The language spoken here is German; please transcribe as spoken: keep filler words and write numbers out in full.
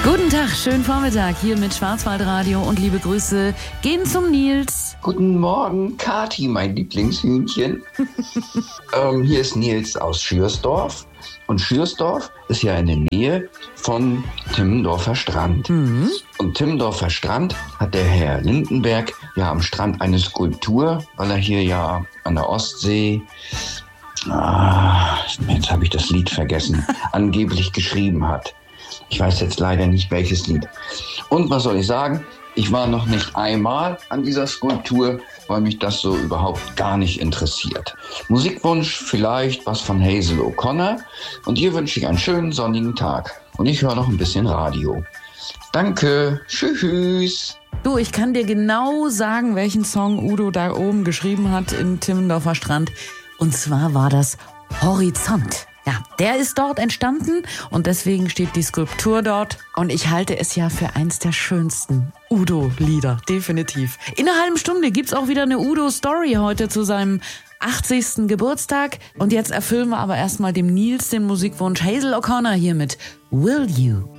Guten Tag, schönen Vormittag hier mit Schwarzwaldradio und liebe Grüße gehen zum Nils. Guten Morgen, Kathi, mein Lieblingshühnchen. ähm, hier ist Nils aus Schürsdorf. Und Schürsdorf ist ja in der Nähe von Timmendorfer Strand. Mhm. Und Timmendorfer Strand hat der Herr Lindenberg ja am Strand eine Skulptur, weil er hier ja an der Ostsee, ah, jetzt habe ich das Lied vergessen, angeblich geschrieben hat. Ich weiß jetzt leider nicht, welches Lied. Und was soll ich sagen? Ich war noch nicht einmal an dieser Skulptur, weil mich das so überhaupt gar nicht interessiert. Musikwunsch vielleicht was von Hazel O'Connor. Und hier wünsche ich einen schönen sonnigen Tag. Und ich höre noch ein bisschen Radio. Danke. Tschüss. Du, ich kann dir genau sagen, welchen Song Udo da oben geschrieben hat in Timmendorfer Strand. Und zwar war das Horizont. Ja, der ist dort entstanden und deswegen steht die Skulptur dort. Und ich halte es ja für eins der schönsten Udo-Lieder, definitiv. In einer halben Stunde gibt's auch wieder eine Udo-Story heute zu seinem achtzigsten Geburtstag. Und jetzt erfüllen wir aber erstmal dem Nils den Musikwunsch Hazel O'Connor hier mit Will You.